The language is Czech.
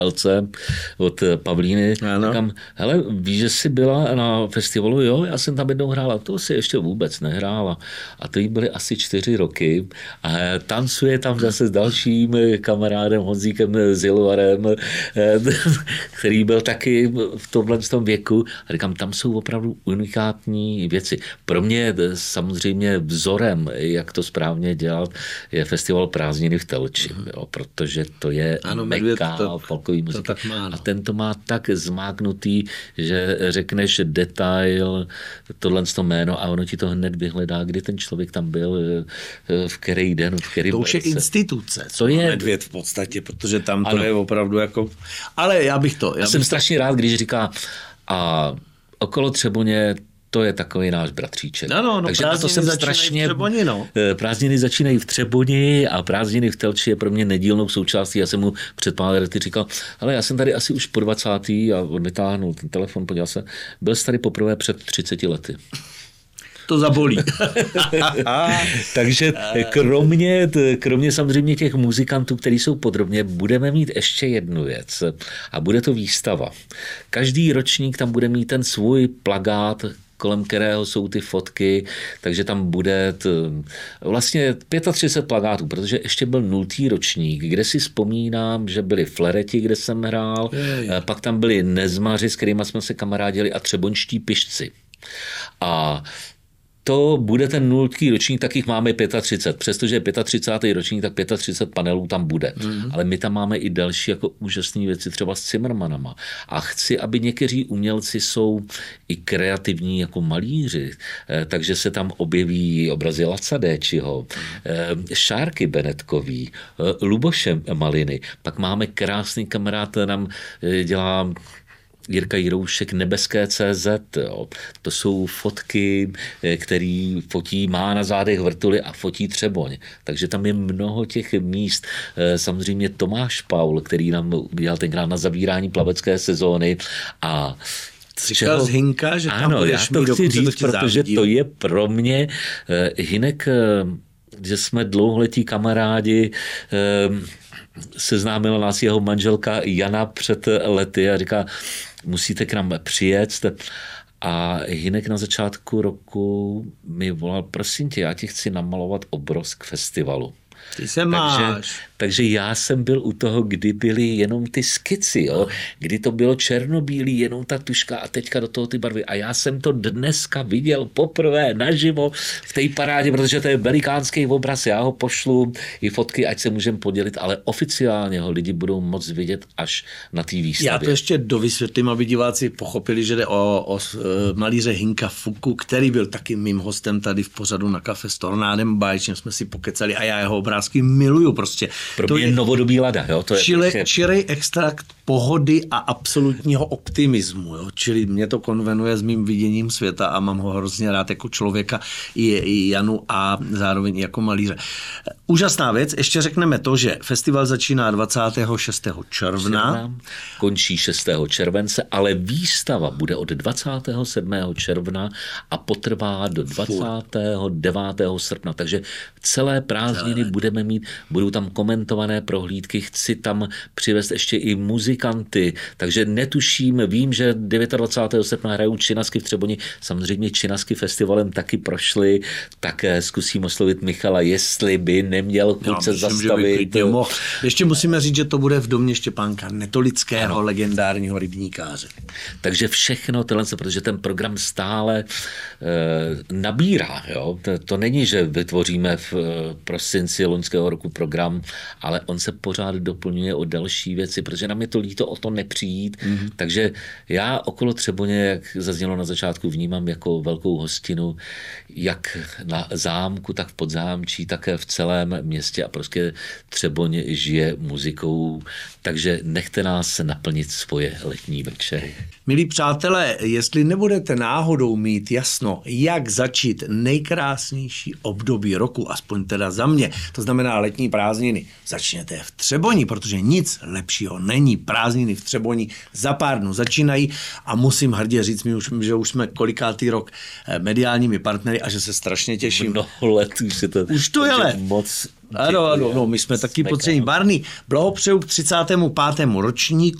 LC od Pavlíny. Říkám, hele, víš, že jsi byla na festivalu? Jo, já jsem tam jednou hrála, to si ještě vůbec nehrála. A to jí byly asi 4 roky a tancuje tam zase s dalším kamarádem Honzíkem Zilvarem, který byl taky v tomhle věku. A říkám, tam jsou opravdu unikátní věci. Pro mě samozřejmě vzorem, jak to správně dělat, je festival Prázdniny v Telči, jo, protože to je meka folkový muzika. A ten to má tak zmáknutý, že řekneš detail, tohle jméno a ono ti to hned vyhledá, kdy ten člověk tam byl, v který den, v který to už je instituce, to je Medvěd v podstatě, protože tam to je opravdu jako... Ale já jsem strašně rád, když říká a okolo Třeboně to je takový náš bratříček. No, takže to jsem strašně... v Třeboni, no. Prázdniny začínají v Třeboni a prázdniny v Telči je pro mě nedílnou součástí. Já jsem mu před pár lety říkal, ale já jsem tady asi už po 20. a on vytáhnul ten telefon, podíval se, byl jsi tady poprvé před 30 lety. To zabolí. Takže kromě samozřejmě těch muzikantů, kteří jsou podrobně, budeme mít ještě jednu věc a bude to výstava. Každý ročník tam bude mít ten svůj plakát, kolem kterého jsou ty fotky, takže tam bude vlastně 35 plakátů, protože ještě byl 0. ročník, kde si vzpomínám, že byli Flereti, kde jsem hrál, pak tam byli Nezmaři, s kterými jsme se kamarádili a Třeboňští pišci. A to bude ten 0. ročník, tak jich máme 35. Přestože je 35. ročník, tak 35 panelů tam bude. Ale my tam máme i další jako úžasné věci, třeba s Cimrmanama. A chci, aby někteří umělci jsou i kreativní jako malíři, takže se tam objeví obrazy Laca Déčiho, Šárky Benetkový, Luboše Maliny. Pak máme krásný kamarád, nám dělá Jirka Jiroušek Nebeské CZ. Jo. To jsou fotky, který fotí, má na zádech vrtuly a fotí Třeboň. Takže tam je mnoho těch míst. Samozřejmě Tomáš Paul, který nám udělal tenkrát na zavírání plavecké sezóny a říkal z Hinka, že tam ano, já to chci říct, protože to je pro mě Hinek, že jsme dlouholetí kamarádi, seznámila nás jeho manželka Jana před lety a říká, musíte k nám přijet. A Hinek na začátku roku mi volal, prosím tě, já ti chci namalovat obraz k festivalu. Ty se máš. Takže já jsem byl u toho, kdy byly jenom ty skici, jo? Kdy to bylo černobílý, jenom ta tuška a teďka do toho ty barvy. A já jsem to dneska viděl poprvé naživo v té parádě, protože to je velikánský obraz, já ho pošlu i fotky, ať se můžeme podělit, ale oficiálně ho lidi budou moc vidět až na té výstavě. Já to ještě dovysvětlím, aby diváci pochopili, že jde o malíře Hinka Fuku, který byl taky mým hostem tady v pořadu na kafe s Tornádem, báječně jsme si pokecali a já jeho obrázky miluju prostě. Pro mě je novodobý Lada. Jo? To je čirý extrakt pohody a absolutního optimismu. Jo? Čili mě to konvenuje s mým viděním světa a mám ho hrozně rád jako člověka i Janu a zároveň jako malíře. Úžasná věc. Ještě řekneme to, že festival začíná 26. června. Končí 6. července, ale výstava bude od 27. června a potrvá do 29. srpna. Takže celé prázdniny budou tam komentované prohlídky, chci tam přivést ještě i muzikanty, takže netuším, vím, že 29. srpna hrajou Činasky v Třeboni, samozřejmě Činasky festivalem taky prošly, tak zkusím oslovit Michala, jestli by neměl chuť se zastavit. Ještě musíme říct, že to bude v domě Štěpánka Netolického, legendárního rybníkáře. Takže všechno tohle, protože ten program stále nabírá. Jo? To není, že vytvoříme v prosinci loňského roku program, ale on se pořád doplňuje o další věci, protože nám je to líto o to nepřijít. Takže já okolo Třeboně, jak zaznělo na začátku, vnímám jako velkou hostinu, jak na zámku, tak v Podzámčí, tak v celém městě a prostě Třeboň žije muzikou, takže nechte nás naplnit svoje letní večery. Milí přátelé, jestli nebudete náhodou mít jasno, jak začít nejkrásnější období roku, aspoň teda za mě, to znamená letní prázdniny, začněte v Třeboni, protože nic lepšího není. Prázdniny v Třeboni za pár dnů začínají a musím hrdě říct, že už jsme kolikátý rok mediálními partnery a že se strašně těším. Mnoho let už je to. Už to je let. Moc. Ano, my jsme taky potřební. Barney, blahopřeju k 35. ročníku